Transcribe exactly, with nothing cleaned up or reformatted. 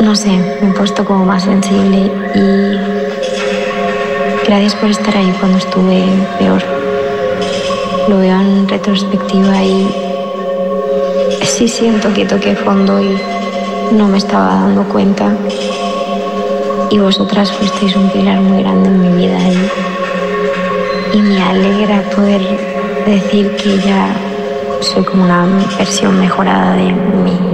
No sé, me he puesto como más sensible y gracias por estar ahí cuando estuve peor. Lo veo en retrospectiva y sí siento que toqué fondo y no me estaba dando cuenta. Y vosotras fuisteis un pilar muy grande en mi vida y, y me alegra poder decir que ya soy como una versión mejorada de mí.